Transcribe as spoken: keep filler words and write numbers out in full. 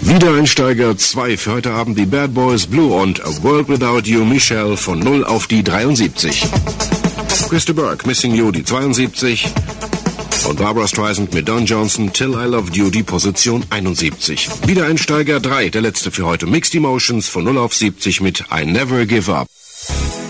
Wiedereinsteiger zwei für heute Abend die Bad Boys Blue und A World Without You Michelle von null auf die dreiundsiebzig. Christa Burke, Missing You, die zweiundsiebzig. Und Barbra Streisand mit Don Johnson, Till I Loved You, die Position einundsiebzig. Wiedereinsteiger drei, der letzte für heute. Mixed Emotions von null auf siebzig mit I Never Give Up.